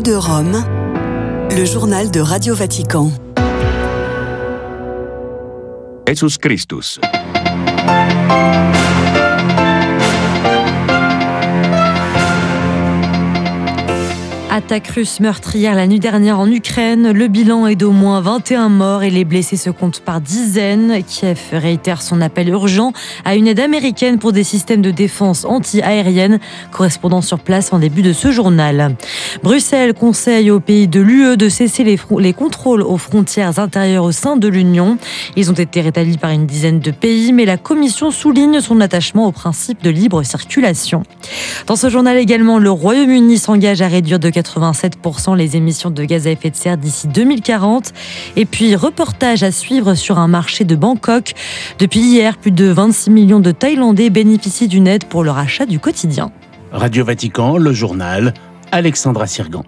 de Rome, le journal de Radio Vatican. Jesus Christus. Attaque russe meurtrière la nuit dernière en Ukraine. Le bilan est d'au moins 21 morts et les blessés se comptent par dizaines. Kiev réitère son appel urgent à une aide américaine pour des systèmes de défense anti-aérienne. Correspondant sur place en début de ce journal. Bruxelles conseille aux pays de l'UE de cesser les contrôles aux frontières intérieures au sein de l'Union. Ils ont été rétablis par une dizaine de pays, mais la Commission souligne son attachement au principe de libre circulation. Dans ce journal également, le Royaume-Uni s'engage à réduire de 87% les émissions de gaz à effet de serre d'ici 2040. Et puis, reportage à suivre sur un marché de Bangkok. Depuis hier, plus de 26 millions de Thaïlandais bénéficient d'une aide pour leur achat du quotidien. Radio Vatican, le journal, Alexandra Sirgan.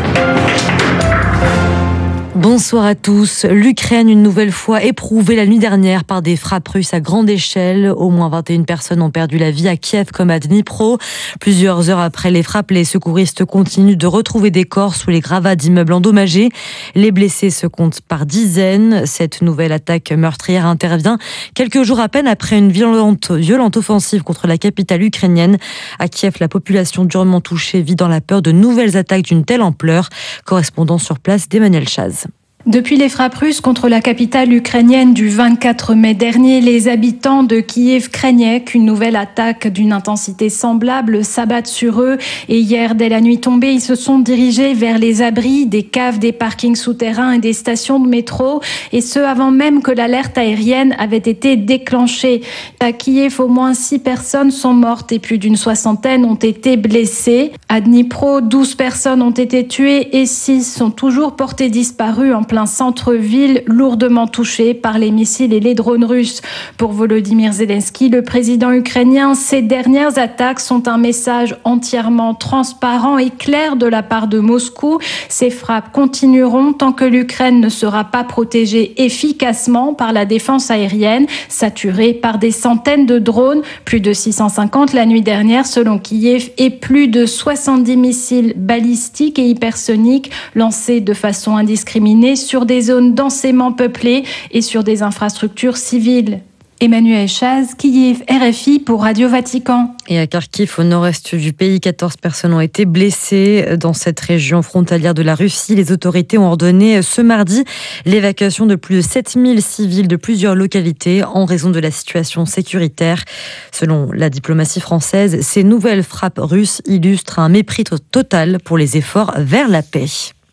Bonsoir à tous. L'Ukraine, une nouvelle fois éprouvée la nuit dernière par des frappes russes à grande échelle. Au moins 21 personnes ont perdu la vie à Kiev comme à Dnipro. Plusieurs heures après les frappes, les secouristes continuent de retrouver des corps sous les gravats d'immeubles endommagés. Les blessés se comptent par dizaines. Cette nouvelle attaque meurtrière intervient quelques jours à peine après une violente offensive contre la capitale ukrainienne. À Kiev, la population durement touchée vit dans la peur de nouvelles attaques d'une telle ampleur. Correspondant sur place d'Emmanuel Chaz. Depuis les frappes russes contre la capitale ukrainienne du 24 mai dernier, les habitants de Kiev craignaient qu'une nouvelle attaque d'une intensité semblable s'abatte sur eux. Et hier, dès la nuit tombée, ils se sont dirigés vers les abris, des caves, des parkings souterrains et des stations de métro. Et ce, avant même que l'alerte aérienne avait été déclenchée. À Kiev, au moins 6 personnes sont mortes et plus d'une soixantaine ont été blessées. À Dnipro, 12 personnes ont été tuées et 6 sont toujours portées disparues en plein centre-ville, lourdement touché par les missiles et les drones russes. Pour Volodymyr Zelensky, le président ukrainien, ces dernières attaques sont un message entièrement transparent et clair de la part de Moscou. Ces frappes continueront tant que l'Ukraine ne sera pas protégée efficacement par la défense aérienne, saturée par des centaines de drones, plus de 650 la nuit dernière selon Kiev, et plus de 70 missiles balistiques et hypersoniques lancés de façon indiscriminée sur des zones densément peuplées et sur des infrastructures civiles. Emmanuel Chaz, Kiev, RFI pour Radio Vatican. Et à Kharkiv, au nord-est du pays, 14 personnes ont été blessées. Dans cette région frontalière de la Russie, les autorités ont ordonné ce mardi l'évacuation de plus de 7000 civils de plusieurs localités en raison de la situation sécuritaire. Selon la diplomatie française, ces nouvelles frappes russes illustrent un mépris total pour les efforts vers la paix.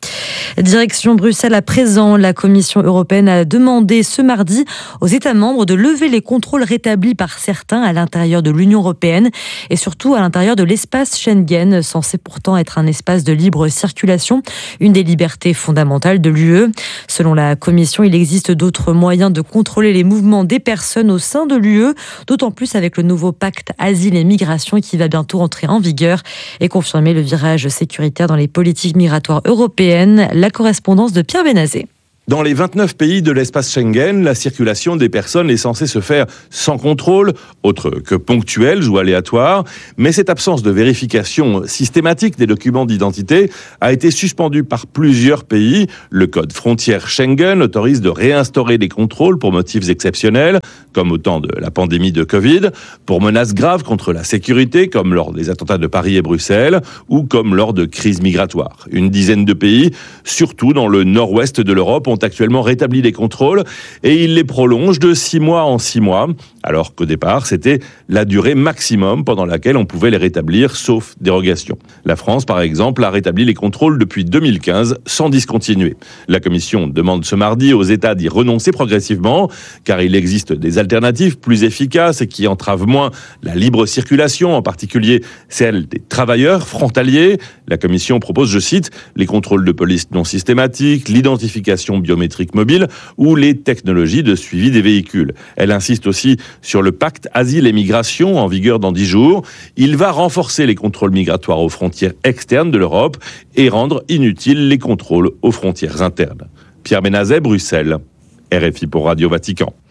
Direction Bruxelles à présent, la Commission européenne a demandé ce mardi aux États membres de lever les contrôles rétablis par certains à l'intérieur de l'Union européenne et surtout à l'intérieur de l'espace Schengen, censé pourtant être un espace de libre circulation, une des libertés fondamentales de l'UE. Selon la Commission, il existe d'autres moyens de contrôler les mouvements des personnes au sein de l'UE, d'autant plus avec le nouveau pacte Asile et Migration qui va bientôt entrer en vigueur et confirmer le virage sécuritaire dans les politiques migratoires européennes. La correspondance de Pierre Benazé. Dans les 29 pays de l'espace Schengen, la circulation des personnes est censée se faire sans contrôle, autre que ponctuel ou aléatoire, mais cette absence de vérification systématique des documents d'identité a été suspendue par plusieurs pays. Le code frontière Schengen autorise de réinstaurer des contrôles pour motifs exceptionnels, comme au temps de la pandémie de Covid, pour menaces graves contre la sécurité, comme lors des attentats de Paris et Bruxelles, ou comme lors de crises migratoires. Une dizaine de pays, surtout dans le nord-ouest de l'Europe, ont actuellement rétabli les contrôles et ils les prolongent de 6 mois en 6 mois, alors qu'au départ, c'était la durée maximum pendant laquelle on pouvait les rétablir, sauf dérogation. La France, par exemple, a rétabli les contrôles depuis 2015 sans discontinuer. La Commission demande ce mardi aux États d'y renoncer progressivement, car il existe des alternatives plus efficaces et qui entravent moins la libre circulation, en particulier celle des travailleurs frontaliers. La Commission propose, je cite, les contrôles de police non systématiques, l'identification biométrique mobile ou les technologies de suivi des véhicules. Elle insiste aussi sur le pacte Asile et Migration en vigueur dans 10 jours. Il va renforcer les contrôles migratoires aux frontières externes de l'Europe et rendre inutiles les contrôles aux frontières internes. Pierre Benazet, Bruxelles, RFI pour Radio Vatican.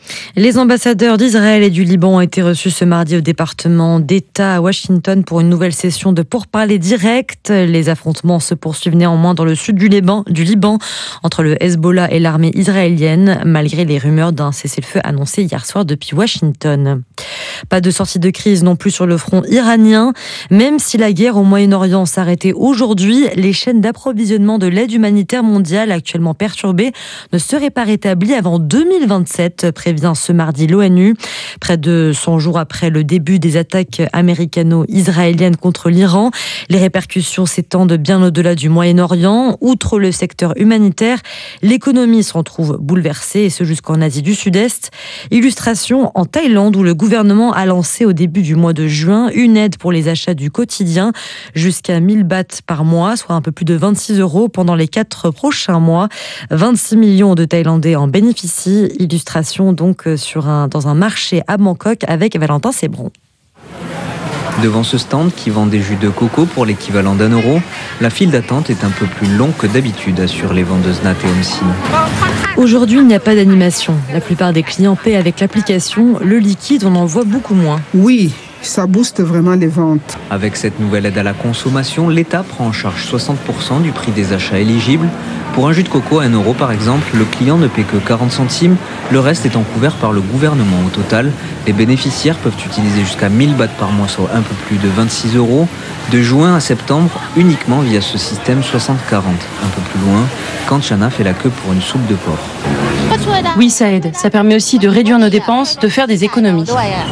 Les ambassadeurs d'Israël et du Liban ont été reçus ce mardi au département d'État à Washington pour une nouvelle session de pourparlers directs. Les affrontements se poursuivent néanmoins dans le sud du Liban entre le Hezbollah et l'armée israélienne, malgré les rumeurs d'un cessez-le-feu annoncé hier soir depuis Washington. Pas de sortie de crise non plus sur le front iranien. Même si la guerre au Moyen-Orient s'arrêtait aujourd'hui, les chaînes d'approvisionnement de l'aide humanitaire mondiale actuellement perturbées ne seraient pas rétablies avant 2027, prévient ce mardi l'ONU. Près de 100 jours après le début des attaques américano-israéliennes contre l'Iran, les répercussions s'étendent bien au-delà du Moyen-Orient. Outre le secteur humanitaire, l'économie s'en trouve bouleversée, et ce jusqu'en Asie du Sud-Est. Illustration en Thaïlande, où le gouvernement a lancé au début du mois de juin une aide pour les achats du quotidien jusqu'à 1000 bahts par mois, soit un peu plus de 26 € pendant les 4 prochains mois. 26 millions de Thaïlandais en bénéficient. Illustration donc dans un marché à Bangkok avec Valentin Sebron. Devant ce stand qui vend des jus de coco pour l'équivalent d'€1, la file d'attente est un peu plus longue que d'habitude, assurent les vendeuses Nat et MC. Aujourd'hui, il n'y a pas d'animation. La plupart des clients paient avec l'application. Le liquide, on en voit beaucoup moins. Oui, ça booste vraiment les ventes. Avec cette nouvelle aide à la consommation, l'État prend en charge 60% du prix des achats éligibles. Pour un jus de coco à 1 € par exemple, le client ne paie que 40 centimes, le reste étant couvert par le gouvernement. Au total, les bénéficiaires peuvent utiliser jusqu'à 1000 bahts par mois, soit un peu plus de 26 €, de juin à septembre, uniquement via ce système 60-40. Un peu plus loin, Kanchana fait la queue pour une soupe de porc. Oui, ça aide. Ça permet aussi de réduire nos dépenses, de faire des économies.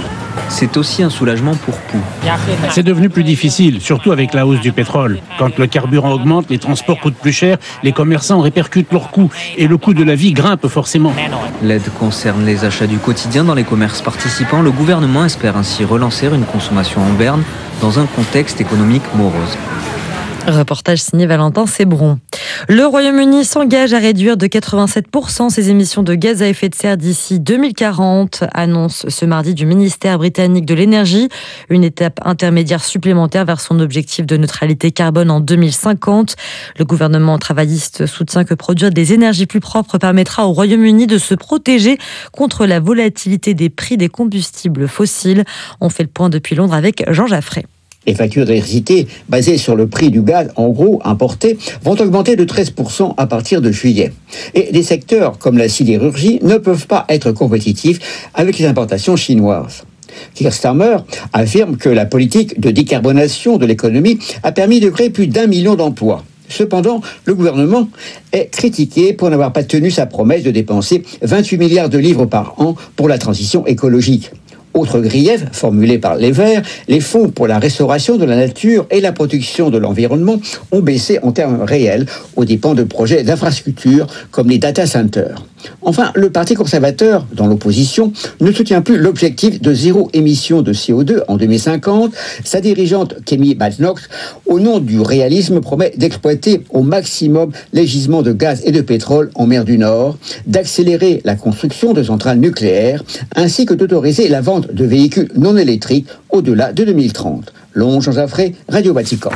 C'est aussi un soulagement pour Pou. C'est devenu plus difficile, surtout avec la hausse du pétrole. Quand le carburant augmente, les transports coûtent plus cher, les commerçants répercutent leurs coûts et le coût de la vie grimpe forcément. L'aide concerne les achats du quotidien dans les commerces participants. Le gouvernement espère ainsi relancer une consommation en berne dans un contexte économique morose. Reportage signé Valentin Sebron. Le Royaume-Uni s'engage à réduire de 87% ses émissions de gaz à effet de serre d'ici 2040, annonce ce mardi du ministère britannique de l'énergie, une étape intermédiaire supplémentaire vers son objectif de neutralité carbone en 2050. Le gouvernement travailliste soutient que produire des énergies plus propres permettra au Royaume-Uni de se protéger contre la volatilité des prix des combustibles fossiles. On fait le point depuis Londres avec Jean Jaffray. Les factures d'électricité basées sur le prix du gaz, en gros importé, vont augmenter de 13% à partir de juillet. Et des secteurs comme la sidérurgie ne peuvent pas être compétitifs avec les importations chinoises. Keir Starmer affirme que la politique de décarbonation de l'économie a permis de créer plus d'1 million d'emplois. Cependant, le gouvernement est critiqué pour n'avoir pas tenu sa promesse de dépenser 28 milliards de livres par an pour la transition écologique. Autre grief formulé par les Verts, les fonds pour la restauration de la nature et la protection de l'environnement ont baissé en termes réels aux dépens de projets d'infrastructures comme les data centers. Enfin, le Parti conservateur, dans l'opposition, ne soutient plus l'objectif de zéro émission de CO2 en 2050. Sa dirigeante, Kemi Badenoch, au nom du réalisme, promet d'exploiter au maximum les gisements de gaz et de pétrole en mer du Nord, d'accélérer la construction de centrales nucléaires, ainsi que d'autoriser la vente de véhicules non électriques au-delà de 2030. Long Jean Jaffray, Radio Vatican.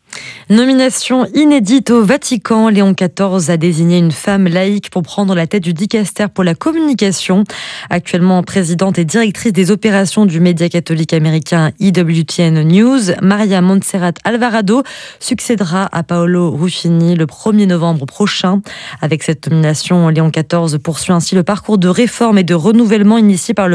Nomination inédite au Vatican. Léon XIV a désigné une femme laïque pour prendre la tête du dicastère pour la communication. Actuellement présidente et directrice des opérations du média catholique américain EWTN News, Maria Montserrat Alvarado succédera à Paolo Ruffini le 1er novembre prochain. Avec cette nomination, Léon XIV poursuit ainsi le parcours de réforme et de renouvellement initié par le